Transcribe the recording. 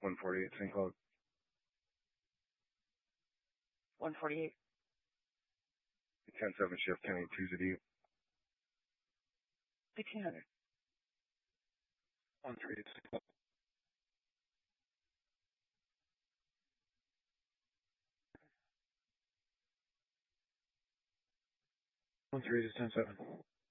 148 St. Cloud. 148. 10-7 Shift County 2ZD. 1600. 138 St. Cloud. 138 10-7.